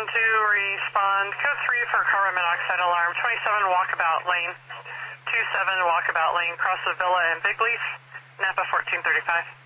to respond. Code 3 for carbon monoxide alarm. 27 Walkabout Lane. 27 Walkabout Lane, across the Villa and Big Leaf. Napa 1435.